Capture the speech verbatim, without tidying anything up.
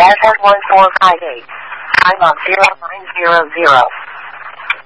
dash one four five eight. Time of zero nine zero zero.